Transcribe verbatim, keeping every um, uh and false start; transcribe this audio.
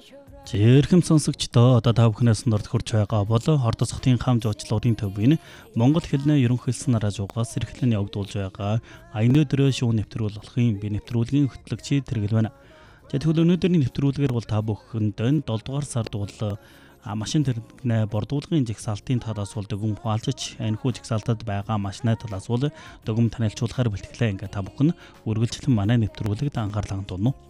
Жирхэм сонсогчдоо одоо та бүхнээс нурд хүрч байгаа бол Хордо цогтын хам жуулчлалын төвийн Монгол хэлний ерөнхийлсөн радиогоос эрхлэн явагдуулж байгаа аян өдрөө шүүн нэвтрүүл болохын би нэвтрүүлгийн хөтлөгчид тэргэл байна. За тэгвэл өнөөдрийн нэвтрүүлгээр бол та бүхэнд долоо дугаар сард бол машин тэрэгнээ бордуулгын жигсаалтын талаас бол дүгм хуваалцаж энэхүү жигсаалтад байгаа машины талаас бол дүгм танилцуулахаар бэлтгэлээ. Ингээ та бүхэн үргэлжлэн манай нэвтрүүлэгт анхаарлаа хандуулна уу?